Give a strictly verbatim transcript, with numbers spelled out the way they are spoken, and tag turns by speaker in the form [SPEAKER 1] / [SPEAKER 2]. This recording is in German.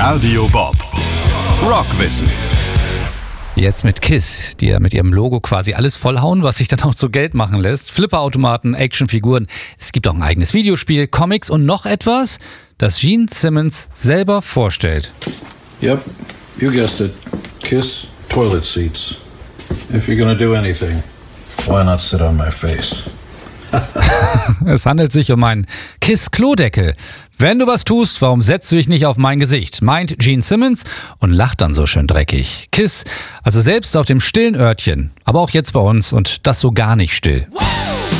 [SPEAKER 1] Radio Bob. Rockwissen.
[SPEAKER 2] Jetzt mit Kiss, die ja mit ihrem Logo quasi alles vollhauen, was sich dann auch zu Geld machen lässt. Flipperautomaten, Actionfiguren. Es gibt auch ein eigenes Videospiel, Comics und noch etwas, das Gene Simmons selber vorstellt.
[SPEAKER 3] Yep, you guessed it. Kiss toilet seats. If you're gonna do anything, why not sit on my face?
[SPEAKER 2] Es handelt sich um einen Kiss-Klodeckel. Wenn du was tust, warum setzt du dich nicht auf mein Gesicht? Meint Gene Simmons und lacht dann so schön dreckig. Kiss, also selbst auf dem stillen Örtchen, aber auch jetzt bei uns und das so gar nicht still.